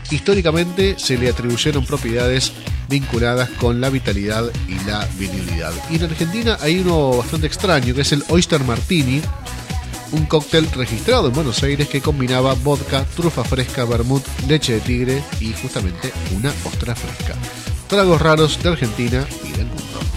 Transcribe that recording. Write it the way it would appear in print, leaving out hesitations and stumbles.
históricamente se le atribuyeron propiedades vinculadas con la vitalidad y la virilidad. Y en Argentina hay uno bastante extraño, que es el Oyster Martini, un cóctel registrado en Buenos Aires que combinaba vodka, trufa fresca, vermut, leche de tigre y justamente una ostra fresca. Tragos raros de Argentina y del mundo.